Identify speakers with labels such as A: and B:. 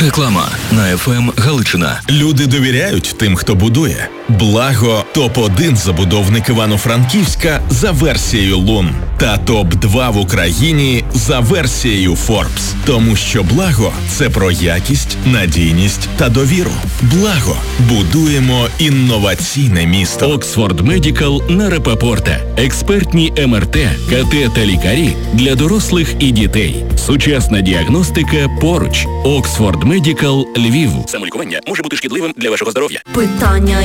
A: Реклама на ФМ Галичина.
B: Люди довіряють тим, хто будує. Благо – топ-1 забудовник Івано-Франківська за версією Лун та топ-2 в Україні за версією Forbes. Тому що Благо – це про якість, надійність та довіру. Благо – будуємо інноваційне місто.
C: Оксфорд Медикал на Рапопорта. Експертні МРТ, КТ та лікарі для дорослих і дітей. Сучасна діагностика поруч. Оксфорд Медикал Львів. Самолікування може бути шкідливим для вашого здоров'я.
D: Питання